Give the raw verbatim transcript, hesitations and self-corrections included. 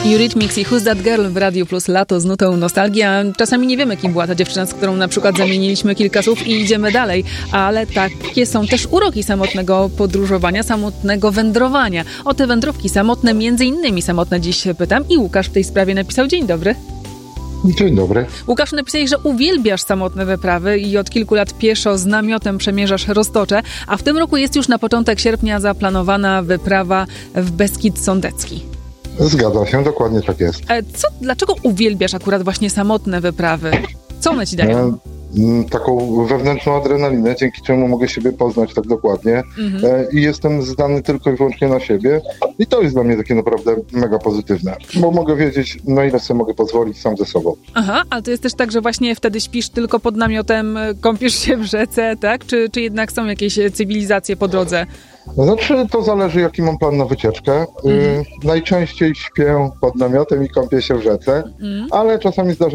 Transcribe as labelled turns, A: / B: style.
A: Eurythmics i Who's That Girl w Radiu Plus Lato z nutą nostalgia. Czasami nie wiemy, kim była ta dziewczyna, z którą na przykład zamieniliśmy kilka słów i idziemy dalej, ale takie są też uroki samotnego podróżowania, samotnego wędrowania. O te wędrówki samotne, między innymi samotne dziś pytam i Łukasz w tej sprawie napisał. Dzień dobry.
B: Dzień dobry.
A: Łukasz, napisałeś, że uwielbiasz samotne wyprawy i od kilku lat pieszo z namiotem przemierzasz Roztocze, a w tym roku jest już na początek sierpnia zaplanowana wyprawa w Beskid Sądecki.
B: Zgadza się, dokładnie tak jest.
A: Co, dlaczego uwielbiasz akurat właśnie samotne wyprawy? Co one ci dają?
B: E, taką wewnętrzną adrenalinę, dzięki czemu mogę siebie poznać tak dokładnie mhm. e, i jestem zdany tylko i wyłącznie na siebie i to jest dla mnie takie naprawdę mega pozytywne, bo mogę wiedzieć, na ile sobie mogę pozwolić sam ze sobą.
A: Aha, ale to jest też tak, że właśnie wtedy śpisz tylko pod namiotem, kąpiesz się w rzece, tak? Czy, czy jednak są jakieś cywilizacje po drodze?
B: Znaczy, to zależy, jaki mam plan na wycieczkę. Mhm. Y, najczęściej śpię pod namiotem i kąpię się w rzece, mhm. ale czasami zdarza